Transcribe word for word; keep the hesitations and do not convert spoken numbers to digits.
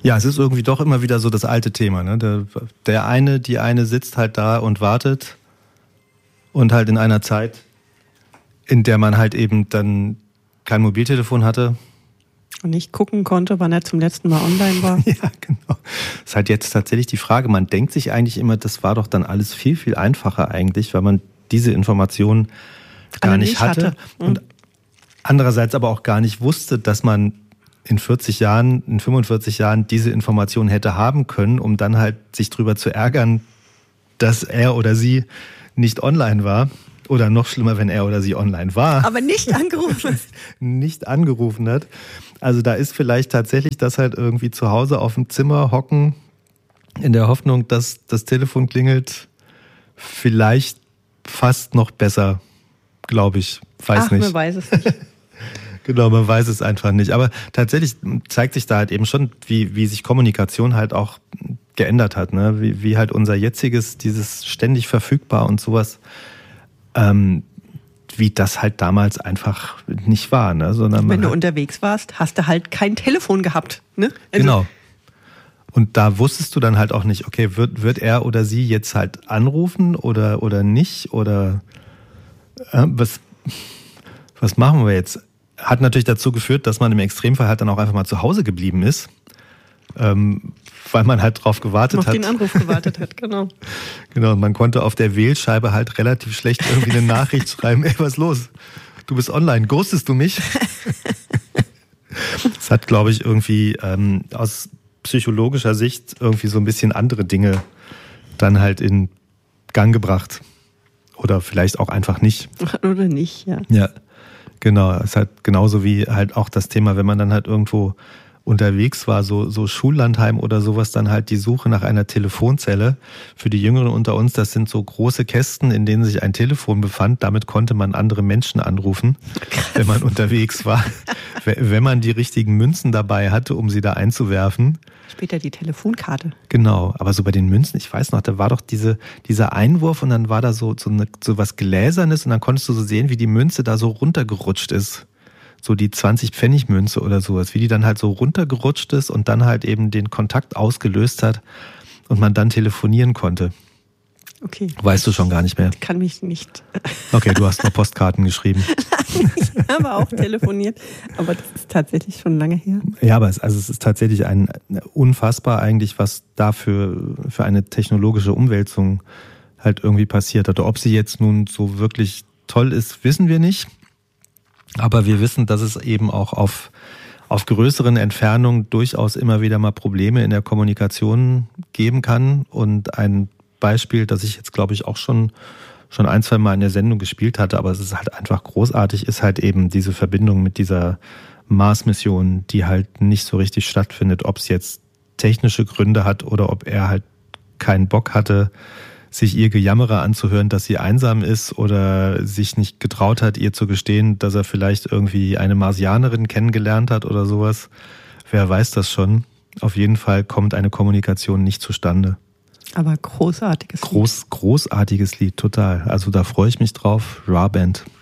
Ja, es ist irgendwie doch immer wieder so das alte Thema. Ne? Der, der eine, die eine sitzt halt da und wartet und halt in einer Zeit, in der man halt eben dann kein Mobiltelefon hatte. Und nicht gucken konnte, wann er zum letzten Mal online war. Ja, genau. Ist halt jetzt tatsächlich die Frage, man denkt sich eigentlich immer, das war doch dann alles viel, viel einfacher eigentlich, weil man diese Informationen gar nicht hatte. hatte. Mhm. Und andererseits aber auch gar nicht wusste, dass man in vierzig Jahren, in fünfundvierzig Jahren diese Information hätte haben können, um dann halt sich drüber zu ärgern, dass er oder sie nicht online war. Oder noch schlimmer, wenn er oder sie online war. Aber nicht angerufen. nicht angerufen hat. Also da ist vielleicht tatsächlich das halt irgendwie zu Hause auf dem Zimmer hocken, in der Hoffnung, dass das Telefon klingelt, vielleicht fast noch besser, glaube ich. Weiß Ach, nicht. man weiß es nicht. Genau, man weiß es einfach nicht. Aber tatsächlich zeigt sich da halt eben schon, wie, wie sich Kommunikation halt auch geändert hat. Ne? Wie, wie halt unser jetziges, dieses ständig verfügbar und sowas, ähm, wie das halt damals einfach nicht war. Ne? Sondern Wenn du hat, unterwegs warst, hast du halt kein Telefon gehabt. Ne? Also genau. Und da wusstest du dann halt auch nicht, okay, wird, wird er oder sie jetzt halt anrufen oder, oder nicht? Oder äh, was, was machen wir jetzt? Hat natürlich dazu geführt, dass man im Extremfall halt dann auch einfach mal zu Hause geblieben ist, ähm, weil man halt drauf gewartet auf hat. Auf den Anruf gewartet hat, genau. Genau, man konnte auf der Wählscheibe halt relativ schlecht irgendwie eine Nachricht schreiben, ey, was ist los? Du bist online, ghostest du mich? Das hat, glaube ich, irgendwie ähm, aus psychologischer Sicht irgendwie so ein bisschen andere Dinge dann halt in Gang gebracht. Oder vielleicht auch einfach nicht. Oder nicht, ja. Ja. Genau, es ist halt genauso wie halt auch das Thema, wenn man dann halt irgendwo unterwegs war, so, so Schullandheim oder sowas, dann halt die Suche nach einer Telefonzelle. Für die Jüngeren unter uns, das sind so große Kästen, in denen sich ein Telefon befand. Damit konnte man andere Menschen anrufen, krass, wenn man unterwegs war. Wenn man die richtigen Münzen dabei hatte, um sie da einzuwerfen. Später die Telefonkarte. Genau, aber so bei den Münzen, ich weiß noch, da war doch diese, dieser Einwurf und dann war da so, so, eine, so was Gläsernes und dann konntest du so sehen, wie die Münze da so runtergerutscht ist. So die zwanzig-Pfennig-Münze oder sowas, wie die dann halt so runtergerutscht ist und dann halt eben den Kontakt ausgelöst hat und man dann telefonieren konnte. Okay. Weißt du schon gar nicht mehr? Ich kann mich nicht. Okay, du hast nur Postkarten geschrieben. Ich habe auch telefoniert, aber das ist tatsächlich schon lange her. Ja, aber es, also es ist tatsächlich ein, unfassbar eigentlich, was da für, für eine technologische Umwälzung halt irgendwie passiert hat. Ob sie jetzt nun so wirklich toll ist, wissen wir nicht. Aber wir wissen, dass es eben auch auf, auf größeren Entfernungen durchaus immer wieder mal Probleme in der Kommunikation geben kann. Und ein Beispiel, das ich jetzt, glaube ich, auch schon, schon ein, zwei Mal in der Sendung gespielt hatte, aber es ist halt einfach großartig, ist halt eben diese Verbindung mit dieser Mars-Mission, die halt nicht so richtig stattfindet, ob es jetzt technische Gründe hat oder ob er halt keinen Bock hatte, sich ihr Gejammere anzuhören, dass sie einsam ist oder sich nicht getraut hat, ihr zu gestehen, dass er vielleicht irgendwie eine Marsianerin kennengelernt hat oder sowas. Wer weiß das schon. Auf jeden Fall kommt eine Kommunikation nicht zustande. Aber großartiges Groß, Lied. Großartiges Lied, total. Also da freue ich mich drauf. Ra Band.